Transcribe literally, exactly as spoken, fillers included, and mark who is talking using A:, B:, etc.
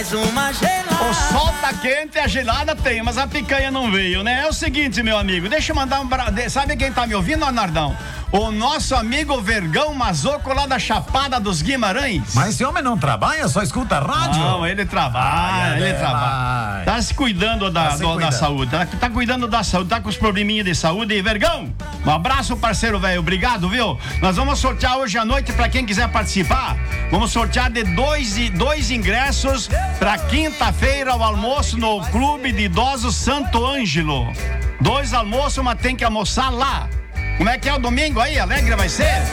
A: mais uma gelada.
B: O sol tá quente, a gelada tem, mas a picanha não veio, né? É o seguinte, meu amigo, deixa eu mandar um... Bra... Sabe quem tá me ouvindo, Nardão? O nosso amigo Vergão Mazoco lá da Chapada dos Guimarães.
C: Mas esse homem não trabalha, só escuta rádio?
B: Não, ele trabalha,
C: Ai,
B: ele
C: é,
B: trabalha.
C: vai.
B: Tá se cuidando da,
C: Tá se
B: do- da
C: cuidando.
B: saúde, tá, tá cuidando da saúde, tá com os probleminhas de saúde. E Vergão, um abraço, parceiro velho, obrigado, viu? Nós vamos sortear hoje à noite, pra quem quiser participar, vamos sortear de dois, e- dois ingressos pra quinta-feira, o almoço no Clube de Idosos Santo Ângelo. Dois almoços, mas tem que almoçar lá. Como é que é o domingo aí? Alegre vai ser?